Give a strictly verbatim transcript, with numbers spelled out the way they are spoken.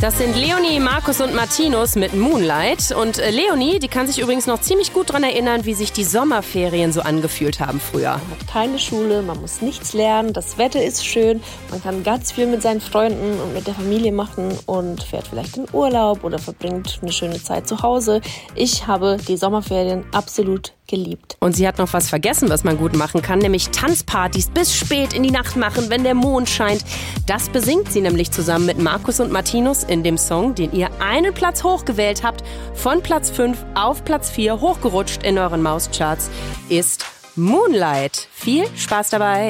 Das sind Leonie, Markus und Martinus mit Moonlight. Und äh, Leonie, die kann sich übrigens noch ziemlich gut daran erinnern, wie sich die Sommerferien so angefühlt haben früher. Man hat keine Schule, man muss nichts lernen, das Wetter ist schön, man kann ganz viel mit seinen Freunden und mit der Familie machen und fährt vielleicht in Urlaub oder verbringt eine schöne Zeit zu Hause. Ich habe die Sommerferien absolut geliebt. Und sie hat noch was vergessen, was man gut machen kann, nämlich Tanzpartys bis spät in die Nacht machen, wenn der Mond scheint. Das besingt sie nämlich zusammen mit Markus und Martinus in dem Song, den ihr einen Platz hochgewählt habt. Von Platz fünf auf Platz vier hochgerutscht in euren Mauscharts ist Moonlight. Viel Spaß dabei!